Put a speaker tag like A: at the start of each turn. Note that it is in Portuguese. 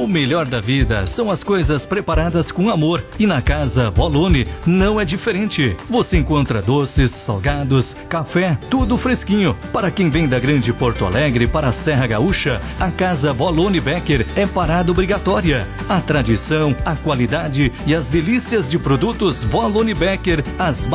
A: melhor da vida são as coisas preparadas com amor. E na Casa Volone não é diferente. Você encontra doces, salgados, café, tudo fresquinho. Para quem vem da Grande Porto Alegre para a Serra Gaúcha, a Casa Volone Becker é parada obrigatória. A tradição, a qualidade e as delícias de produtos Volone Becker, as